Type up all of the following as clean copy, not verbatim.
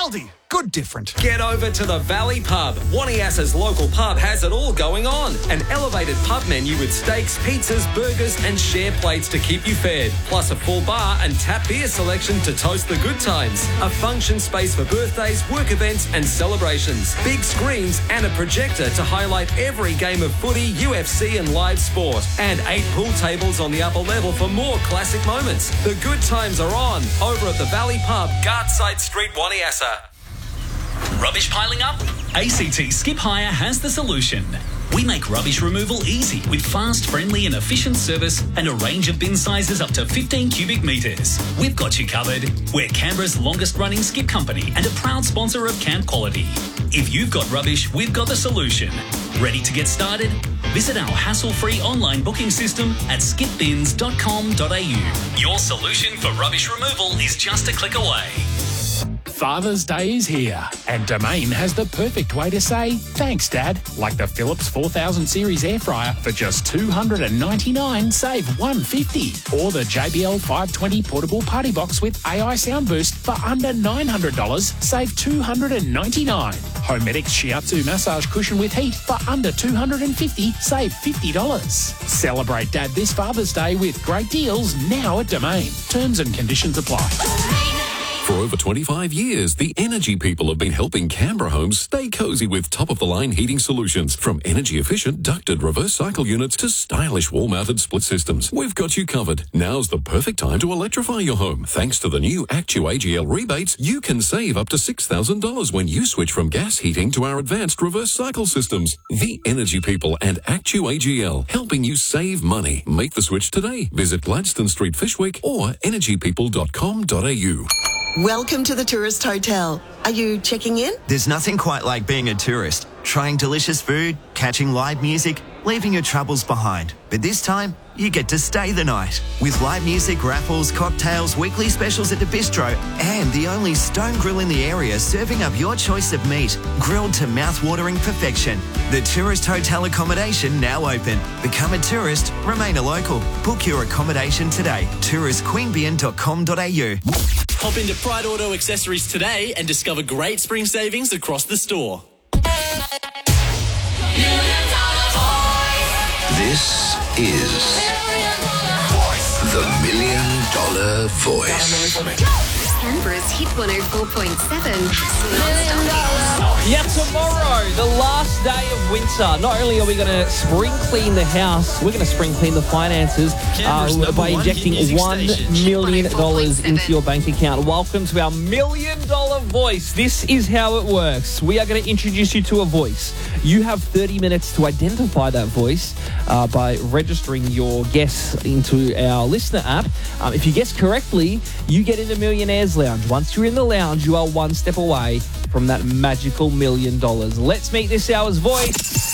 Aldi. Good different. Get over to the Valley Pub. Waniasa's local pub has it all going on. An elevated pub menu with steaks, pizzas, burgers and share plates to keep you fed. Plus a full bar and tap beer selection to toast the good times. A function space for birthdays, work events and celebrations. Big screens and a projector to highlight every game of footy, UFC and live sport. And 8 pool tables on the upper level for more classic moments. The good times are on over at the Valley Pub, Gartside Street, Waniasa. Rubbish piling up? ACT Skip Hire has the solution. We make rubbish removal easy with fast, friendly and efficient service and a range of bin sizes up to 15 cubic metres. We've got you covered. We're Canberra's longest running skip company and a proud sponsor of Camp Quality. If you've got rubbish, we've got the solution. Ready to get started? Visit our hassle-free online booking system at skipbins.com.au. Your solution for rubbish removal is just a click away. Father's Day is here, and Domain has the perfect way to say, thanks, Dad. Like the Philips 4000 series air fryer for just $299, save $150. Or the JBL 520 portable party box with AI sound boost for under $900, save $299. Homedics Shiatsu massage cushion with heat for under $250, save $50. Celebrate Dad this Father's Day with great deals now at Domain. Terms and conditions apply. For over 25 years, the Energy People have been helping Canberra homes stay cosy with top-of-the-line heating solutions. From energy-efficient ducted reverse cycle units to stylish wall-mounted split systems, we've got you covered. Now's the perfect time to electrify your home. Thanks to the new ActuAGL rebates, you can save up to $6,000 when you switch from gas heating to our advanced reverse cycle systems. The Energy People and ActuAGL, helping you save money. Make the switch today. Visit Gladstone Street, Fishwick or energypeople.com.au. Welcome to the Tourist Hotel. Are you checking in? There's nothing quite like being a tourist. Trying delicious food, catching live music, leaving your troubles behind. But this time, you get to stay the night. With live music, raffles, cocktails, weekly specials at the bistro, and the only stone grill in the area serving up your choice of meat, grilled to mouth-watering perfection. The Tourist Hotel accommodation now open. Become a tourist, remain a local. Book your accommodation today. touristqueanbeyan.com.au. Hop into Pride Auto Accessories today and discover great spring savings across the store. This is the $1 Million Voice. Canberra's Hit 104.7. Yeah, tomorrow, the last day of winter. Not only are we going to spring clean the house, we're going to spring clean the finances by injecting $1 million into your bank account. Welcome to our $1 Million Voice. This is how it works. We are going to introduce you to a voice. You have 30 minutes to identify that voice by registering your guess into our listener app. If you guess correctly, you get in the Millionaires Lounge. Once you're in the lounge, you are one step away from that magical $1 million. Let's meet this hour's voice.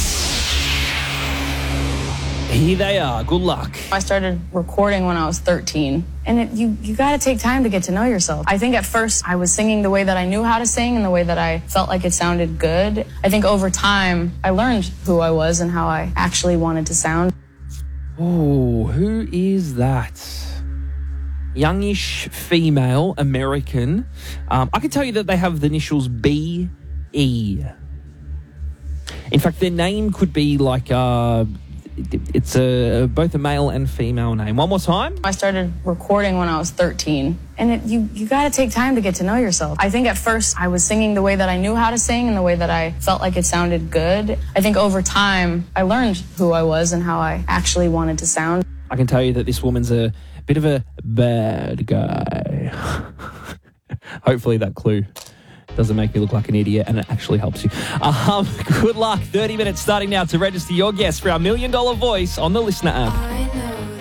Here they are. Good luck. I started recording when I was 13. And you got to take time to get to know yourself. I think at first I was singing the way that I knew how to sing and the way that I felt like it sounded good. I think over time I learned who I was and how I actually wanted to sound. Oh, who is that? Youngish female, American. I can tell you that they have the initials B-E. In fact, their name could be like, it's both a male and female name. One more time. I started recording when I was 13. And you got to take time to get to know yourself. I think at first I was singing the way that I knew how to sing and the way that I felt like it sounded good. I think over time I learned who I was and how I actually wanted to sound. I can tell you that this woman's a bit of a bad guy. Hopefully that clue doesn't make you look like an idiot and it actually helps you. Good luck. 30 minutes starting now to register your guess for our $1 Million Voice on the listener app.